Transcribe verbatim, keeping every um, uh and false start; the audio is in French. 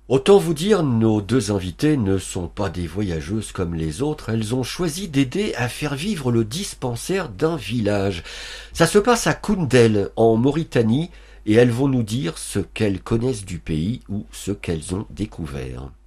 Autant vous dire, nos deux invitées ne sont pas des voyageuses comme les autres, elles ont choisi d'aider à faire vivre le dispensaire d'un village. Ça se passe à Koundel, en Mauritanie, et elles vont nous dire ce qu'elles connaissent du pays ou ce qu'elles ont découvert.